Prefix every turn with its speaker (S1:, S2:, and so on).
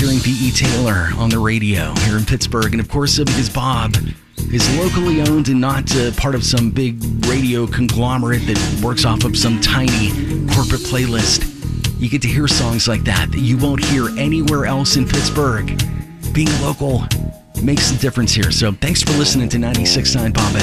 S1: hearing B.E. Taylor on the radio here in Pittsburgh. And of course, because Bob is locally owned and not part of some big radio conglomerate that works off of some tiny corporate playlist, you get to hear songs like that you won't hear anywhere else in Pittsburgh. Being local makes a difference here. So thanks for listening to 96.9 Bombay.